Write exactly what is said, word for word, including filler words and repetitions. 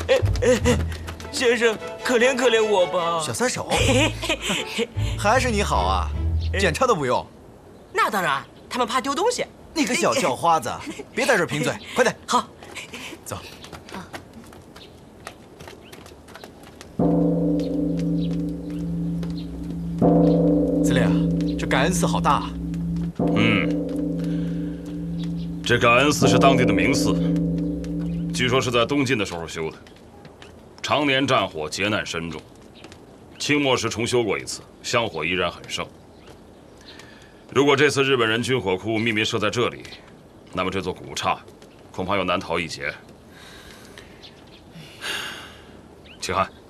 哎哎，先生，可怜可怜我吧！ 小三手，还是你好啊，检查都不用。 那当然，他们怕丢东西。 你个小叫花子，别在这儿贫嘴，快点。 好， 走。司令，这感恩寺好大啊。 嗯，这感恩寺是当地的名寺，据说是在东晋的时候修的，常年战火，劫难深重。清末时重修过一次，香火依然很盛。如果这次日本人军火库秘密设在这里，那么这座古刹恐怕又难逃一劫。请看。